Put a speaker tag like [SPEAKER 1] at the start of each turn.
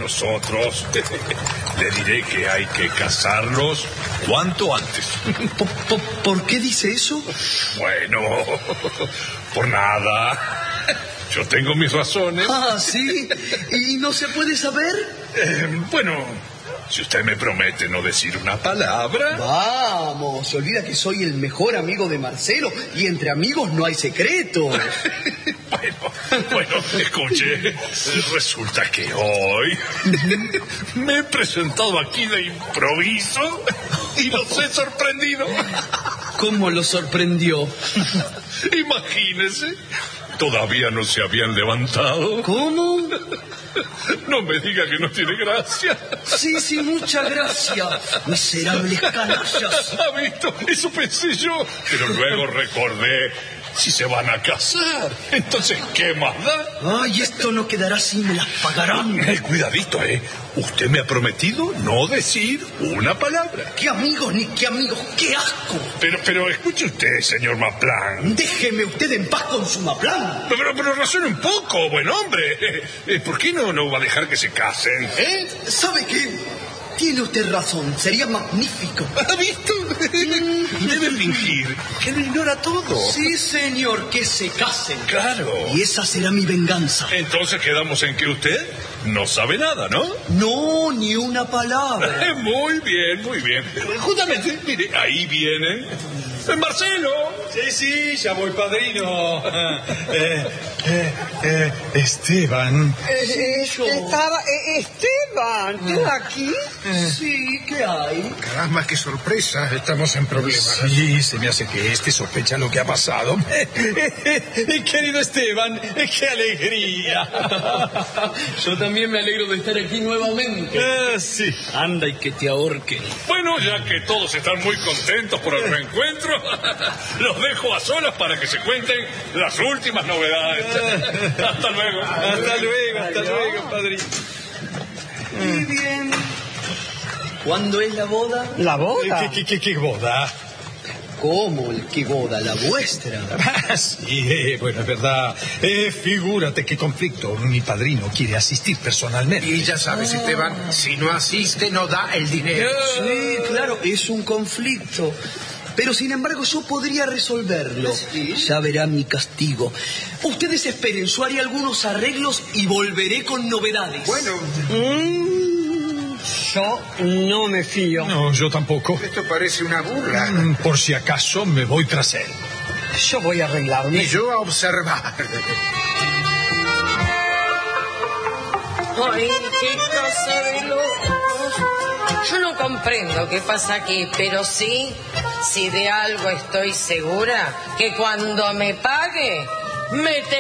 [SPEAKER 1] nosotros. Le diré que hay que casarnos cuanto antes.
[SPEAKER 2] ¿Por qué dice eso?
[SPEAKER 1] Bueno, por nada. Yo tengo mis razones.
[SPEAKER 2] Ah, ¿sí? ¿Y no se puede saber?
[SPEAKER 1] Bueno, si usted me promete no decir una palabra...
[SPEAKER 2] Vamos, se olvida que soy el mejor amigo de Marcelo y entre amigos no hay secretos.
[SPEAKER 1] Bueno, escuche, resulta que hoy me he presentado aquí de improviso y los he sorprendido.
[SPEAKER 2] ¿Cómo lo sorprendió?
[SPEAKER 1] Imagínese, todavía no se habían levantado.
[SPEAKER 2] ¿Cómo?
[SPEAKER 1] No me diga que no tiene gracia.
[SPEAKER 2] Sí, mucha gracia. Miserables canallas.
[SPEAKER 1] ¿Ha visto? Eso pensé yo. Pero luego recordé, si se van a casar, entonces, ¿qué más da?
[SPEAKER 2] Ay, esto no quedará así, me las pagarán.
[SPEAKER 1] Cuidadito, Usted me ha prometido no decir una palabra.
[SPEAKER 2] ¿Qué amigos ni qué amigos? ¡Qué asco!
[SPEAKER 1] Pero escuche usted, señor Maplan.
[SPEAKER 2] Déjeme usted en paz con su Maplan.
[SPEAKER 1] Pero razone un poco, buen hombre. ¿Por qué no va a dejar que se casen?
[SPEAKER 2] ¿Sabe qué? Tiene usted razón, sería magnífico.
[SPEAKER 1] ¿Ha visto? Debe fingir que lo ignora todo.
[SPEAKER 2] Sí, señor, que se casen.
[SPEAKER 1] Claro.
[SPEAKER 2] Y esa será mi venganza.
[SPEAKER 1] Entonces quedamos en que usted no sabe nada, ¿no?
[SPEAKER 2] No, ni una palabra.
[SPEAKER 1] Muy bien. Justamente, mire, ahí viene Marcelo.
[SPEAKER 3] Sí, ya voy, padrino. Esteban.
[SPEAKER 4] Esteban, ¿tú aquí?
[SPEAKER 2] Sí, ¿qué hay?
[SPEAKER 5] Caramba, qué sorpresa. Estamos en problemas.
[SPEAKER 3] Sí, se me hace que sospecha lo que ha pasado. Querido Esteban, qué alegría.
[SPEAKER 2] Yo también me alegro de estar aquí nuevamente.
[SPEAKER 3] Sí.
[SPEAKER 2] Anda y que te ahorquen.
[SPEAKER 1] Bueno, ya que todos están muy contentos por el reencuentro, los dejo a solas para que se cuenten las últimas novedades. Hasta luego.
[SPEAKER 3] Hasta luego, padrino.
[SPEAKER 2] Muy bien. ¿Cuándo es la boda?
[SPEAKER 4] ¿La boda?
[SPEAKER 3] ¿Qué boda?
[SPEAKER 2] ¿Cómo? ¿Qué boda? ¿La vuestra?
[SPEAKER 3] Sí, bueno, es verdad. Figúrate qué conflicto. Mi padrino quiere asistir personalmente.
[SPEAKER 5] Y ya sabes, Esteban, si no asiste, no da el dinero.
[SPEAKER 2] Sí, claro, es un conflicto. Pero sin embargo yo podría resolverlo. ¿Sí? Ya verán mi castigo. Ustedes esperen, yo haré algunos arreglos y volveré con novedades.
[SPEAKER 5] Bueno,
[SPEAKER 4] yo no me fío.
[SPEAKER 3] No, yo tampoco.
[SPEAKER 5] esto parece una burla.
[SPEAKER 3] Por si acaso me voy tras él.
[SPEAKER 4] Yo voy a arreglarme.
[SPEAKER 5] Y yo a observar.
[SPEAKER 6] Ay, qué cosa de locos. Yo no comprendo qué pasa aquí, pero sí, si de algo estoy segura, que cuando me pague, me